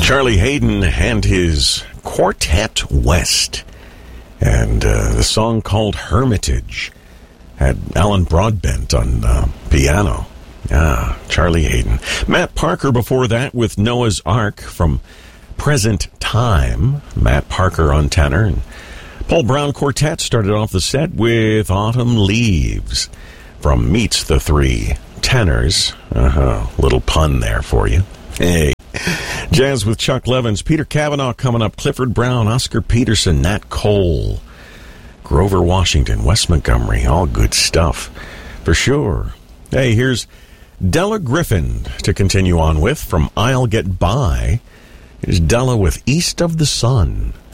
Charlie Haden and his Quartet West. And the song called Hermitage had Alan Broadbent on piano. Charlie Haden. Matt Parker before that with Noah's Ark from Present Time. Matt Parker on tenor. And Paul Brown Quartet started off the set with Autumn Leaves from Meets the Three Tenors. Little pun there for you. Hey. Jazz with Chuck Levins, Peter Cavanaugh coming up, Clifford Brown, Oscar Peterson, Nat Cole, Grover Washington, Wes Montgomery, all good stuff for sure. Hey, here's Della Griffin to continue on with from I'll Get By. Here's Della with East of the Sun.